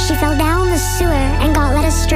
She fell down the sewer and got led astray.